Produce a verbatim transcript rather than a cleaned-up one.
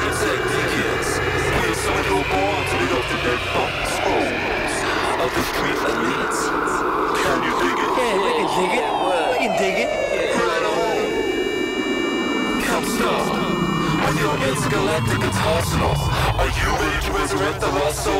technique is we'll summon your born to lead off the dead bones of the street elites. Can you dig it? Yeah, we can dig it. We can dig it. Right on. Come start with your intergalactic guitar song. Are you ready to resurrect the lost soul?